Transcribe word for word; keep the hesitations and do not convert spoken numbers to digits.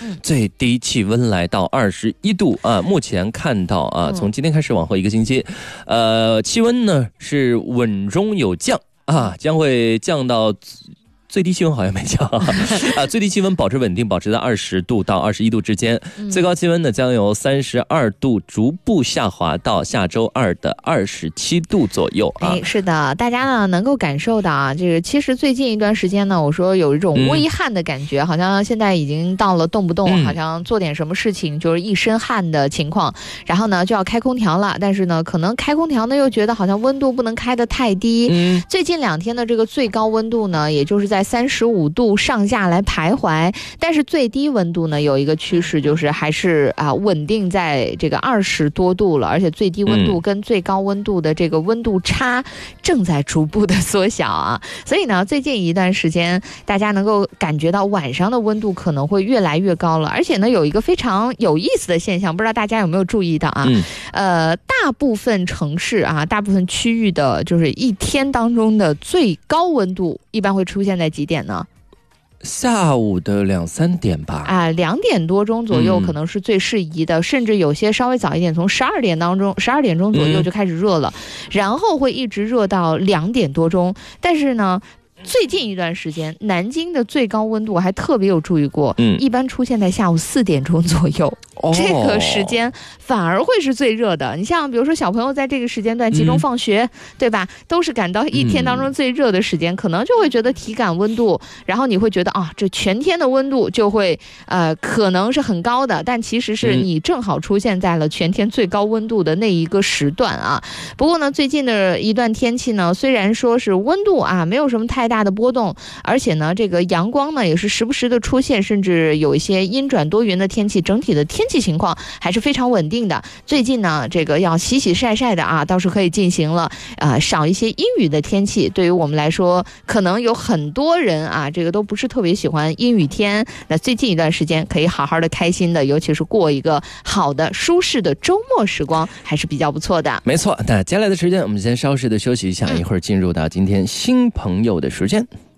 最低气温来到二十一度啊。目前看到啊，从今天开始往后一个星期，呃，气温呢是稳中有降啊，将会降到。最低气温好像没降啊，最低气温保持稳定，保持在二十度到二十一度之间。最高气温呢将由三十二度逐步下滑到下周二的二十七度左右啊。 哎，是的，大家呢能够感受到啊，这个其实最近一段时间呢，我说有一种微汗的感觉，嗯、好像现在已经到了动不动、嗯、好像做点什么事情就是一身汗的情况，然后呢就要开空调了，但是呢可能开空调呢又觉得好像温度不能开得太低。嗯，最近两天的这个最高温度呢，也就是在三十五度上下来徘徊，但是最低温度呢有一个趋势，就是还是啊稳定在这个二十多度了，而且最低温度跟最高温度的这个温度差正在逐步的缩小啊。所以呢，最近一段时间大家能够感觉到晚上的温度可能会越来越高了，而且呢有一个非常有意思的现象，不知道大家有没有注意到啊？嗯、呃，大部分城市啊，大部分区域的，就是一天当中的最高温度一般会出现在几点呢？ 下午的两三点吧， 啊，两点多钟左右可能是最适宜的，嗯、甚至有些稍微早一点，从十二点当中，十二点钟左右就开始热了，嗯、然后会一直热到两点多钟。但是呢，最近一段时间，南京的最高温度我还特别有注意过，嗯，一般出现在下午四点钟左右。哦、这个时间反而会是最热的。你像比如说小朋友在这个时间段集中放学，嗯、对吧？都是赶到一天当中最热的时间，嗯、可能就会觉得体感温度，然后你会觉得啊，这全天的温度就会呃可能是很高的，但其实是你正好出现在了全天最高温度的那一个时段啊。不过呢，最近的一段天气呢，虽然说是温度啊没有什么太大的波动，而且呢这个阳光呢也是时不时的出现，甚至有一些阴转多云的天气，整体的天气情况还是非常稳定的。最近呢这个要洗洗晒晒的啊，倒是可以进行了。呃少一些阴雨的天气，对于我们来说可能有很多人啊这个都不是特别喜欢阴雨天，那最近一段时间可以好好的开心的，尤其是过一个好的舒适的周末时光，还是比较不错的。 没错，那接下来的时间我们先稍事的休息一下，嗯、一会儿进入到今天新朋友的时间。